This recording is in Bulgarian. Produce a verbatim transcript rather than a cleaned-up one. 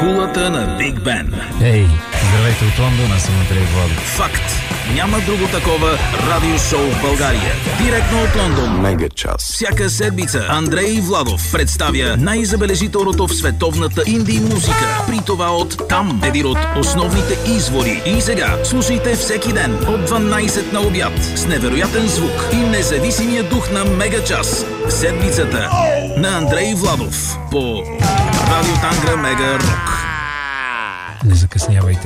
Кулата на Биг Бен. Ей, здравейте от Лондон, аз съм Андрей Владов. Факт. Няма друго такова радиошоу в България. Директно от Лондон. Мега час. Всяка седмица Андрей Владов представя най-забележителното в световната инди музика. При това от там, един от основните извори. И сега слушайте всеки ден от дванайсет на обяд с невероятен звук и независимия дух на Мега час. Седмицата на Андрей Владов по Радио Тангра Мега Рок. Не закъснявайте.